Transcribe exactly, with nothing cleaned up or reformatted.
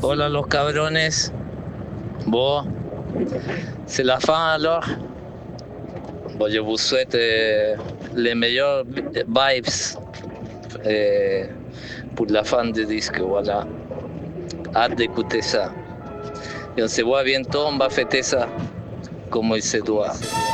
Hola los cabrones. Bon, c'est la fin alors. Bon, je vous souhaite euh, les meilleures vibes euh, pour la fin du disque. Voilà. Hâte d'écouter ça. Et on se voit bientôt, on va fêter ça comme il se doit.